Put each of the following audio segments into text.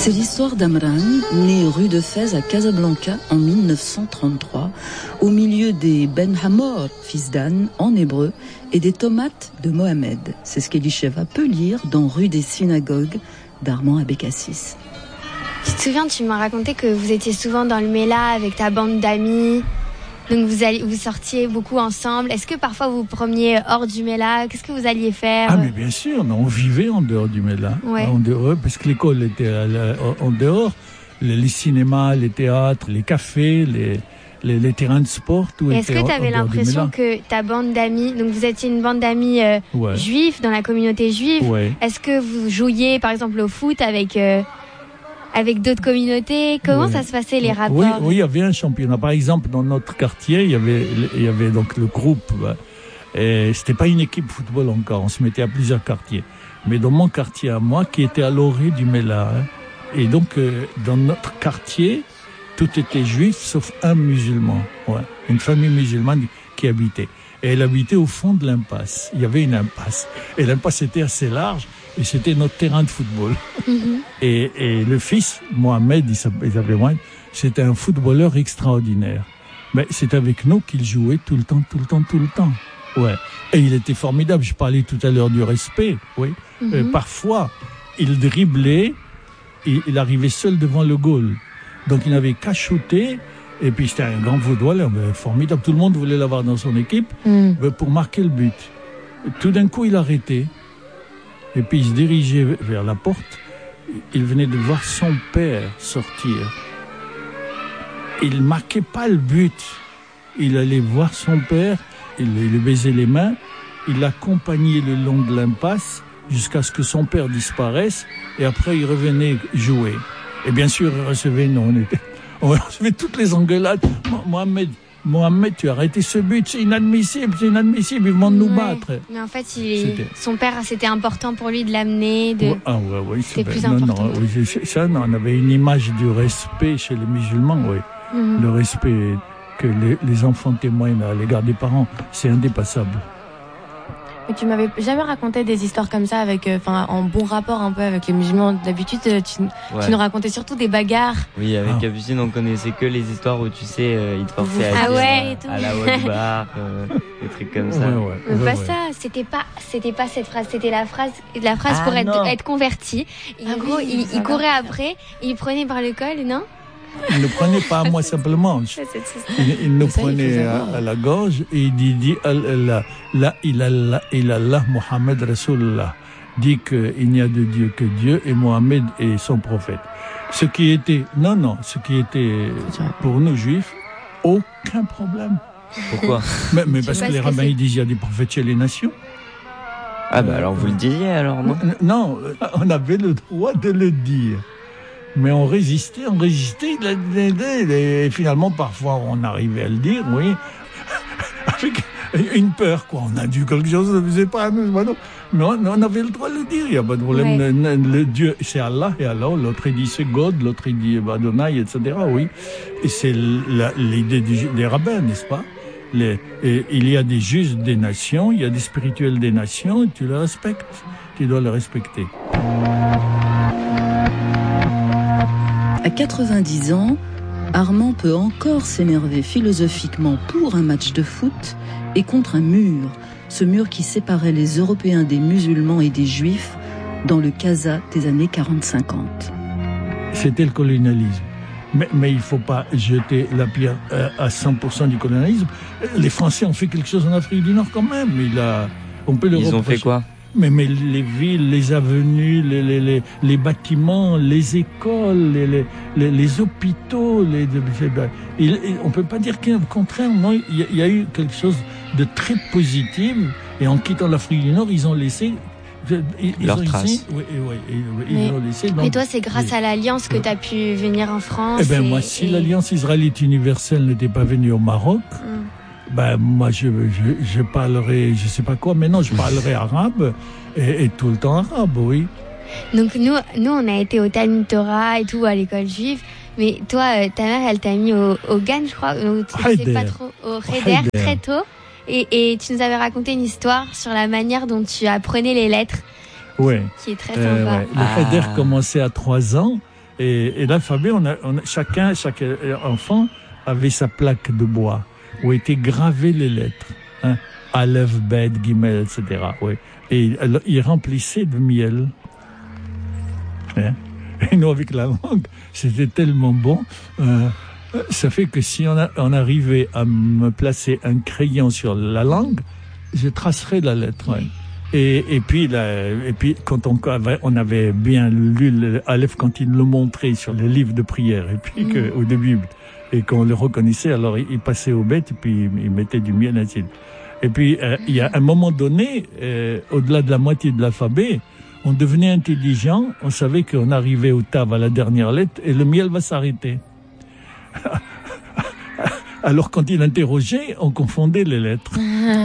C'est l'histoire d'Amran, né rue de Fès à Casablanca en 1933, au milieu des Ben Hamor, fils d'Anne, en hébreu, et des tomates de Mohamed. C'est ce qu'Elisheva peut lire dans Rue des Synagogues d'Armand Abécassis. Tu te souviens, tu m'as raconté que vous étiez souvent dans le Mela avec ta bande d'amis. Donc vous sortiez beaucoup ensemble. Est-ce que parfois vous vous promeniez hors du Mela? Qu'est-ce que vous alliez faire? Ah mais bien sûr, mais on vivait en dehors du Mela. Ouais. En dehors, parce que l'école était en dehors. Les cinémas, les théâtres, les cafés, les terrains de sport, tout était. Est-ce que tu avais l'impression que ta bande d'amis, donc vous étiez une bande d'amis juifs dans la communauté juive, est-ce que vous jouiez par exemple au foot avec d'autres communautés? Comment ça se passait les rapports? Oui, il y avait un championnat. Par exemple, dans notre quartier, il y avait donc le groupe. Et c'était pas une équipe football encore. On se mettait à plusieurs quartiers. Mais dans mon quartier à moi, qui était à l'orée du Mela, et donc dans notre quartier, tout était juif sauf un musulman. Une famille musulmane qui habitait. Et elle habitait au fond de l'impasse. Il y avait une impasse. Et l'impasse était assez large. Et c'était notre terrain de football. Mm-hmm. Et le fils, Mohamed, il s'appelait Mohamed, c'était un footballeur extraordinaire. Mais c'est avec nous qu'il jouait tout le temps. Ouais. Et il était formidable. Je parlais tout à l'heure du respect. Oui. Mm-hmm. Parfois, il driblait, et il arrivait seul devant le goal. Donc il n'avait qu'à shooter. Et puis c'était un grand footballeur, formidable. Tout le monde voulait l'avoir dans son équipe pour marquer le but. Tout d'un coup, il arrêtait. Et puis il se dirigeait vers la porte. Il venait de voir son père sortir. Il ne marquait pas le but. Il allait voir son père, il lui baisait les mains, il l'accompagnait le long de l'impasse jusqu'à ce que son père disparaisse. Et après, il revenait jouer. Et bien sûr, il recevait, on recevait toutes les engueulades. Mohamed, tu as arrêté ce but, c'est inadmissible, ils vont nous battre. Mais en fait, son père, c'était important pour lui de l'amener. C'était plus important. On avait une image du respect chez les musulmans, oui. Mm-hmm. Le respect que les enfants témoignent à l'égard des parents, c'est indépassable. Mais tu m'avais jamais raconté des histoires comme ça en bon rapport un peu avec les musulmans. D'habitude, tu nous racontais surtout des bagarres. Oui, avec Capucine, on connaissait que les histoires où tu sais, ils te forçaient à dire à la Akbar, des trucs comme ça. Ça, c'était pas cette phrase, c'était la phrase pour être converti. Et en gros, il courait après, il prenait par le col, non? Il ne prenait pas à moi simplement. Il nous prenait à la gorge et il dit La ilallah Muhammad Rasulullah. Dit qu'il n'y a de Dieu que Dieu et Mohamed est son prophète. Ce qui était pour nous juifs, aucun problème. Pourquoi? mais parce que les rabbins ils disent il y a des prophètes chez les nations. Ah alors vous le disiez alors, non? Non, on avait le droit de le dire. Mais on résistait, et finalement, parfois, on arrivait à le dire, oui, avec une peur, quoi. On a dû quelque chose, on ne faisait pas, mais on avait le droit de le dire, il n'y a pas de problème. Ouais. Le Dieu, c'est Allah, et alors, l'autre, il dit c'est God, l'autre, il dit Adonai, etc., oui. Et c'est l'idée des rabbins, n'est-ce pas? Il y a des justes des nations, il y a des spirituels des nations, et tu les respectes, tu dois les respecter. À 90 ans, Armand peut encore s'énerver philosophiquement pour un match de foot et contre un mur. Ce mur qui séparait les Européens des musulmans et des Juifs dans le Casa des années 40-50. C'était le colonialisme. Mais il ne faut pas jeter la pierre à 100% du colonialisme. Les Français ont fait quelque chose en Afrique du Nord quand même. On peut le reprocher. Ils ont fait quoi ? Mais les villes, les avenues, les bâtiments, les écoles, les hôpitaux, on peut pas dire qu'au contraire, non, il y a eu quelque chose de très positif. Et en quittant l'Afrique du Nord, ils ont laissé leurs traces. Mais toi, c'est grâce à l'Alliance que tu as pu venir en France. Moi, si l'Alliance israélite universelle n'était pas venue au Maroc. Moi, je parlerai, je sais pas quoi, mais non, je parlerai arabe et tout le temps arabe, oui. Donc nous, on a été au Talmud Torah et tout à l'école juive, mais toi, ta mère, elle t'a mis au GAN, je crois, au Cheder très tôt, et tu nous avais raconté une histoire sur la manière dont tu apprenais les lettres. Oui. Qui est très sympa. Le Cheder commençait à 3 ans. Et l'alphabet, chaque enfant avait sa plaque de bois où étaient gravées les lettres. Hein. Aleph, Bet, Gimel, etc. Oui. Et il remplissait de miel. Hein. Et nous, avec la langue, c'était tellement bon. Ça fait que si on arrivait à me placer un crayon sur la langue, je tracerais la lettre. Ouais. Et puis quand on avait bien lu l'Aleph quand il le montrait sur les livres de prière et puis ou de Bible et qu'on le reconnaissait, alors il passait au bête et puis il mettait du miel ainsi. Et puis il y a un moment donné, au-delà de la moitié de l'alphabet, on devenait intelligent, on savait qu'on arrivait au tav à la dernière lettre et le miel va s'arrêter. Alors quand il interrogeait, on confondait les lettres.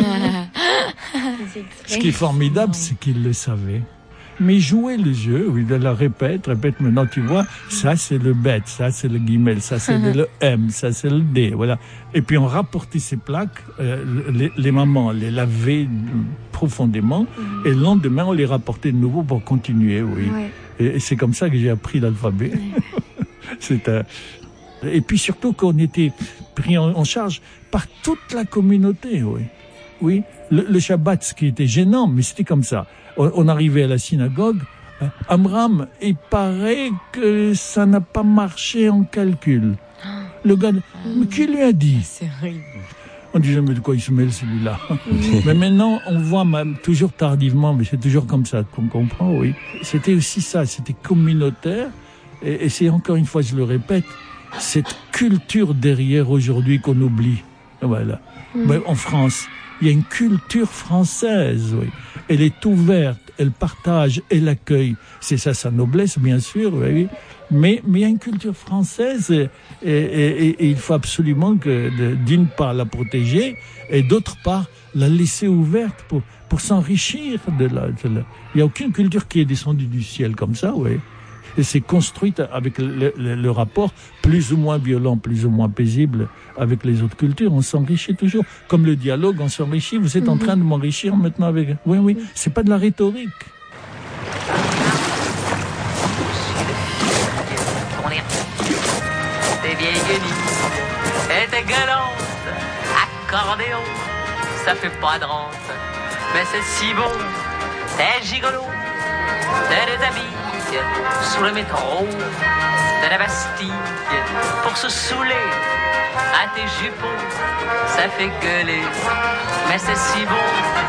Ce qui est formidable, c'est qu'il le savait. Mais il jouait le jeu, oui, il la répète, maintenant tu vois, ça c'est le bet, ça c'est le guimel, ça c'est le M, ça c'est le D, voilà. Et puis on rapportait ces plaques, les mamans les lavaient profondément, et le lendemain on les rapportait de nouveau pour continuer, oui. Ouais. Et c'est comme ça que j'ai appris l'alphabet. Ouais. Et puis surtout qu'on était pris en charge par toute la communauté, oui. Oui, le Shabbat, ce qui était gênant, mais c'était comme ça. On arrivait à la synagogue, Amram, il paraît que ça n'a pas marché en calcul. Le gars, mais qui lui a dit? C'est horrible. On disait, mais de quoi il se mêle celui-là? Mais maintenant, on voit même, toujours tardivement, mais c'est toujours comme ça qu'on comprend, oui. C'était aussi ça, c'était communautaire, et c'est encore une fois, je le répète, cette culture derrière aujourd'hui qu'on oublie. Voilà. Mais en France, il y a une culture française, oui. Elle est ouverte, elle partage, elle accueille. C'est ça sa noblesse, bien sûr, oui. Mais il y a une culture française et il faut absolument d'une part la protéger et d'autre part la laisser ouverte pour s'enrichir de la. Il n'y a aucune culture qui est descendue du ciel comme ça, oui. Et c'est construite avec le rapport plus ou moins violent, plus ou moins paisible avec les autres cultures. On s'enrichit toujours. Comme le dialogue, on s'enrichit. Vous êtes en train de m'enrichir maintenant avec... Oui, c'est pas de la rhétorique. T'es vieille guenilles, et t'es galante, accordéon, ça fait pas de rente, mais c'est si bon, t'es gigolo, t'es des habits. Sous le métro de la Bastille pour se saouler à tes jupons, ça fait gueuler, mais c'est si bon.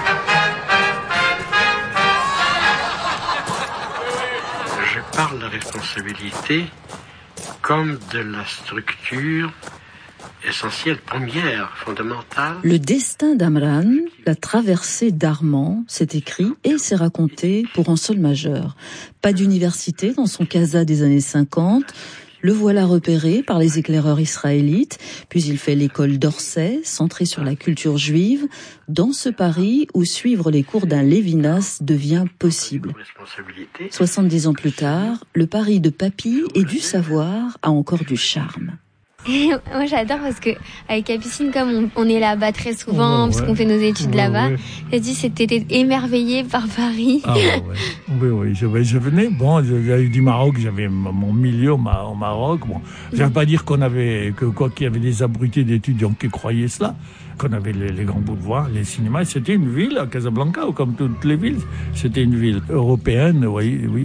Je parle de la responsabilité comme de la structure essentielle, première, fondamentale. Le destin d'Amran, la traversée d'Armand, c'est écrit et c'est raconté pour un sol majeur. Pas d'université dans son casa des années 50. Le voilà repéré par les éclaireurs israélites, puis il fait l'école d'Orsay, centrée sur la culture juive, dans ce Paris où suivre les cours d'un Lévinas devient possible. 70 ans plus tard, le Paris de Papy et du savoir a encore du charme. Et moi j'adore parce que avec Capucine, comme on est là-bas très souvent, parce qu'on fait nos études là-bas, j'ai dit c'était émerveillé par Paris. Ah oui, je venais. Bon, j'avais du Maroc, j'avais mon milieu au Maroc. Bon, je veux pas dire qu'il y avait des abrutis d'étudiants qui croyaient cela, qu'on avait les grands boulevards, les cinémas. C'était une ville à Casablanca, comme toutes les villes. C'était une ville européenne, oui.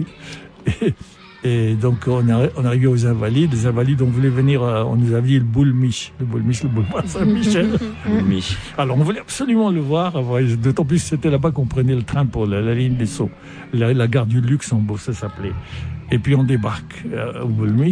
Et donc, on arrivait aux Invalides. Les Invalides, on voulait venir, on nous avait dit le boulevard Saint-Michel. Alors, on voulait absolument le voir. D'autant plus que c'était là-bas qu'on prenait le train pour la ligne des Sceaux. La gare du Luxembourg, ça s'appelait. Et puis, on débarque au boulevard.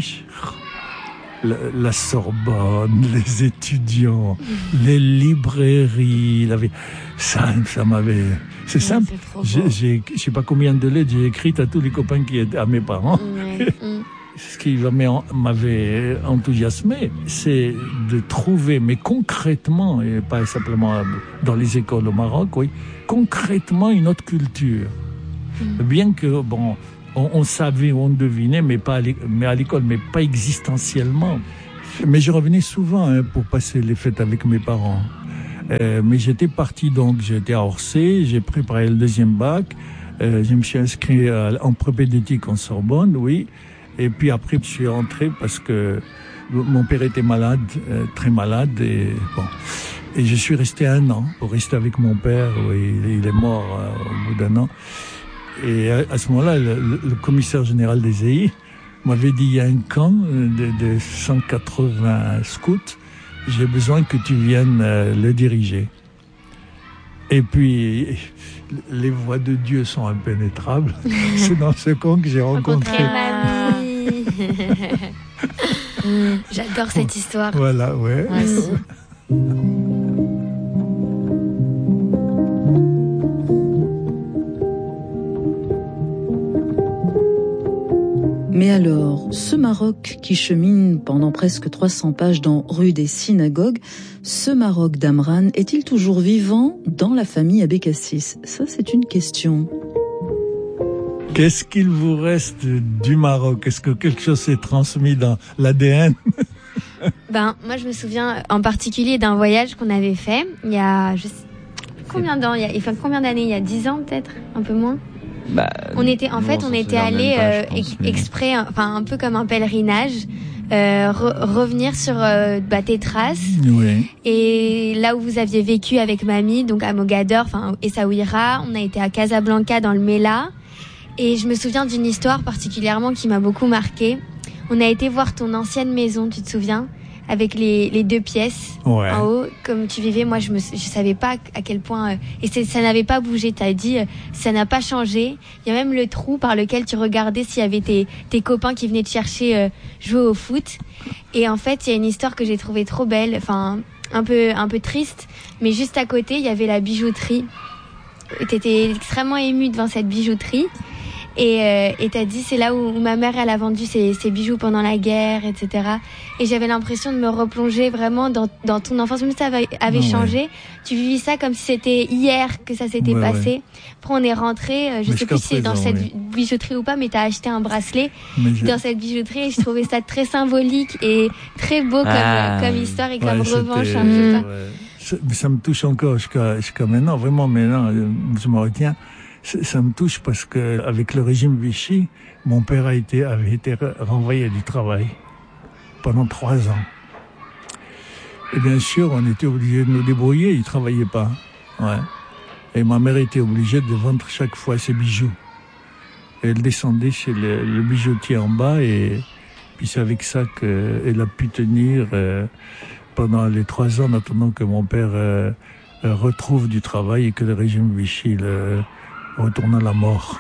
La Sorbonne, les étudiants, les librairies, ça m'avait... C'est simple. Je sais pas combien de lettres j'ai écrites à tous les copains qui étaient à mes parents. Ce qui m'avait enthousiasmé, c'est de trouver, mais concrètement, et pas simplement dans les écoles au Maroc, oui, concrètement une autre culture. Bien que, bon, on savait, on devinait, mais à l'école, mais pas existentiellement. Mais je revenais souvent pour passer les fêtes avec mes parents. Mais j'étais parti, donc j'étais à Orsay, j'ai préparé le deuxième bac, je me suis inscrit en propédeutique en Sorbonne, oui, Et puis après, je suis rentré parce que mon père était malade, très malade, et bon. Et je suis resté 1 an pour rester avec mon père. Oui, il est mort au bout d'1 an. Et à ce moment-là, le commissaire général des EI m'avait dit, il y a un camp de 180 scouts, j'ai besoin que tu viennes le diriger. Et puis, les voies de Dieu sont impénétrables. C'est dans ce camp que j'ai rencontré mamie. J'adore cette histoire. Voilà, ouais. Mais alors, ce Maroc qui chemine pendant presque 300 pages dans Rue des Synagogues, ce Maroc d'Amran est-il toujours vivant dans la famille Abécassis? Ça, c'est une question. Qu'est-ce qu'il vous reste du Maroc? Est-ce que quelque chose s'est transmis dans l'ADN? Moi, je me souviens en particulier d'un voyage qu'on avait fait il y a, je sais combien d'années, il y a 10 ans peut-être, un peu moins. On était allé exprès, un peu comme un pèlerinage, revenir sur tes traces. Oui. Et là où vous aviez vécu avec mamie, donc à Mogador, Essaouira, on a été à Casablanca dans le Mela. Et je me souviens d'une histoire particulièrement qui m'a beaucoup marquée. On a été voir ton ancienne maison, tu te souviens, avec les 2 pièces en haut, comme tu vivais. Moi, je savais pas à quel point, et ça n'avait pas bougé. T'as dit, ça n'a pas changé. Il y a même le trou par lequel tu regardais s'il y avait tes copains qui venaient te chercher jouer au foot. Et en fait, il y a une histoire que j'ai trouvée trop belle, un peu triste, mais juste à côté, il y avait la bijouterie. T'étais extrêmement émue devant cette bijouterie. Et t'as dit, c'est là où ma mère, elle a vendu ses bijoux pendant la guerre, etc. Et j'avais l'impression de me replonger vraiment dans ton enfance. Même si ça avait changé, tu vivais ça comme si c'était hier que ça s'était passé. Ouais. Après, on est rentré, je sais plus si c'est dans cette bijouterie ou pas, mais t'as acheté un bracelet dans cette bijouterie et je trouvais ça très symbolique et très beau comme histoire et comme revanche un peu. Ça me touche encore jusqu'à maintenant, vraiment maintenant, je me retiens. Ça me touche parce que avec le régime Vichy, mon père avait été renvoyé du travail pendant 3 ans. Et bien sûr, on était obligés de nous débrouiller, il travaillait pas. Ouais. Et ma mère était obligée de vendre chaque fois ses bijoux. Et elle descendait chez le bijoutier en bas et puis c'est avec ça qu'elle a pu tenir pendant les 3 ans en attendant que mon père retrouve du travail et que le régime Vichy retourne à la mort.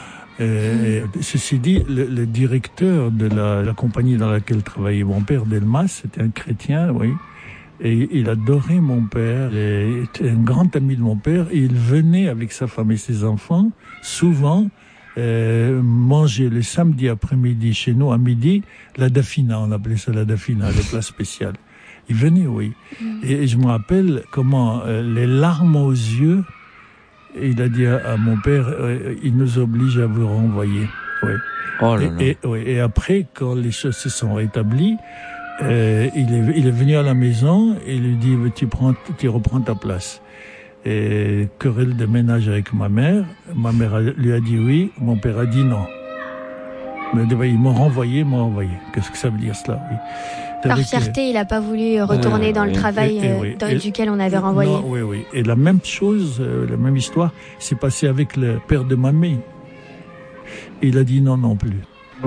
Et ceci dit, le directeur de la compagnie dans laquelle travaillait mon père, Delmas, c'était un chrétien, oui. Et il adorait mon père, il était un grand ami de mon père, et il venait avec sa femme et ses enfants, souvent, manger le samedi après-midi chez nous, à midi, la dafina, on appelait ça la dafina, le plat spécial. Il venait, oui. Et je me rappelle comment les larmes aux yeux, il a dit à mon père, il nous oblige à vous renvoyer. Oui. Oh là là. Et après, quand les choses se sont rétablies, il est venu à la maison et il lui dit, tu reprends ta place. Et querelle de ménage avec ma mère lui a dit oui, mon père a dit non. Mais ils m'ont renvoyé. Qu'est-ce que ça veut dire cela? Oui. Par fierté, il n'a pas voulu retourner dans le travail duquel on avait renvoyé. Non, oui. Et la même chose, la même histoire s'est passée avec le père de mamie. Il a dit non plus.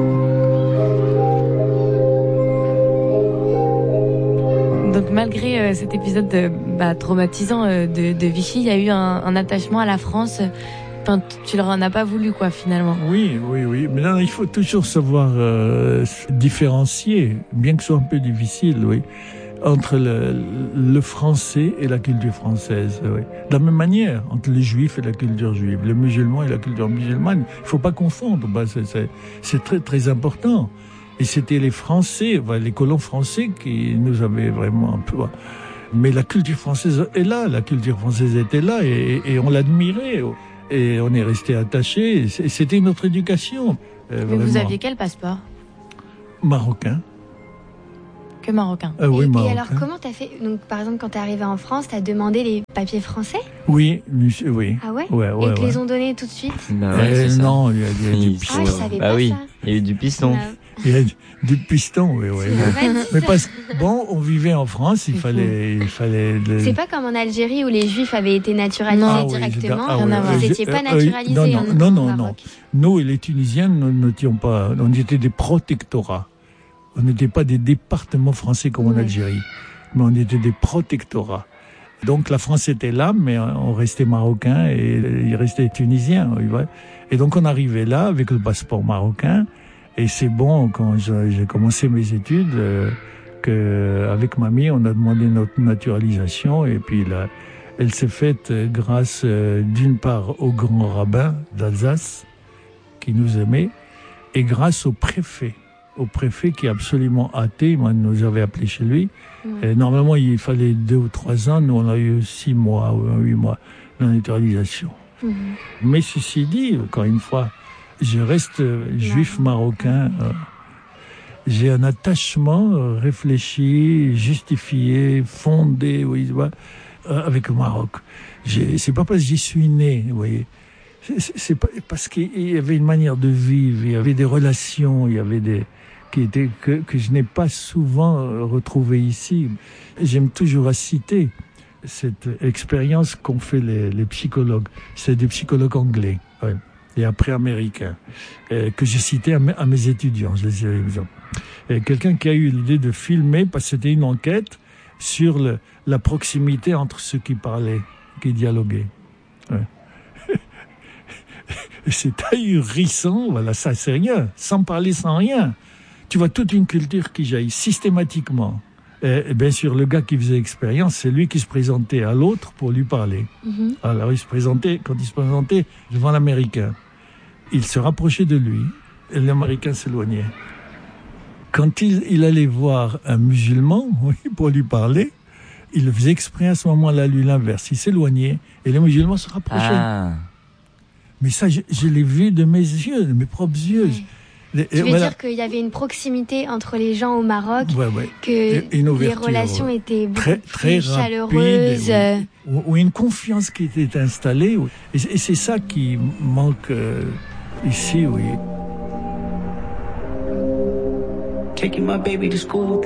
Donc malgré cet épisode traumatisant de Vichy, il y a eu un attachement à la France. Enfin, tu leur en as pas voulu, quoi, finalement. Oui. Mais là, il faut toujours savoir différencier, bien que ce soit un peu difficile, oui, entre le français et la culture française. Oui. De la même manière, entre les juifs et la culture juive, les musulmans et la culture musulmane. Il faut pas confondre. C'est très, très important. Et c'était les Français, les colons français qui nous avaient vraiment un peu... Mais la culture française est là, la culture française était là et on l'admirait. Et on est resté attachés. C'était notre éducation. Mais vous aviez quel passeport? Marocain. Que marocain. Oui, marocain. Et alors, comment t'as fait? Donc, par exemple, quand t'es arrivé en France, t'as demandé les papiers français? Oui. Ah ouais? Ouais. Les ont donnés tout de suite? Non, il y a du piston. Ah, je savais pas ça. Il y a eu du piston. Il y a du piston, oui. Mais parce que, bon, on vivait en France, il fallait. C'est pas comme en Algérie où les Juifs avaient été naturalisés directement. Vous n'étiez pas naturalisés non. Maroc. Nous et les Tunisiens, nous n'étions pas. On était des protectorats. On n'était pas des départements français comme en Algérie, mais on était des protectorats. Donc la France était là, mais on restait marocain et il restait tunisien. Et donc on arrivait là avec le passeport marocain. Et c'est bon, quand j'ai commencé mes études, qu'avec mamie, on a demandé notre naturalisation. Et puis là, elle s'est faite grâce, d'une part, au grand rabbin d'Alsace, qui nous aimait, et grâce au préfet qui est absolument athée. Moi, nous avait appelé chez lui. Et normalement, il fallait 2 ou 3 ans. Nous, on a eu 6 mois ou 8 mois de naturalisation. Mais ceci dit, encore une fois, je reste juif marocain. J'ai un attachement réfléchi, justifié, fondé, avec le Maroc. C'est pas parce que j'y suis né, vous voyez. C'est pas parce qu'il y avait une manière de vivre, il y avait des relations, il y avait que je n'ai pas souvent retrouvé ici. J'aime toujours à citer cette expérience qu'ont fait les psychologues. C'est des psychologues anglais, et après américains, que j'ai cité à mes étudiants. Je les ai quelqu'un qui a eu l'idée de filmer, parce que c'était une enquête sur la proximité entre ceux qui parlaient, qui dialoguaient. C'est ahurissant, ça c'est rien, sans parler, sans rien. Tu vois toute une culture qui jaillit systématiquement. Et bien sûr, le gars qui faisait l'expérience, c'est lui qui se présentait à l'autre pour lui parler. Alors quand il se présentait devant l'Américain, il se rapprochait de lui, et l'Américain s'éloignait. Quand il allait voir un musulman, pour lui parler, il faisait exprès à ce moment-là, lui, l'inverse. Il s'éloignait, et le musulman se rapprochait. Mais ça, je l'ai vu de mes yeux, de mes propres yeux. Tu veux dire qu'il y avait une proximité entre les gens au Maroc, que les relations étaient beaucoup très chaleureuses. Ou une confiance qui était installée. Et c'est ça qui manque ici, oui. Taking my baby to school.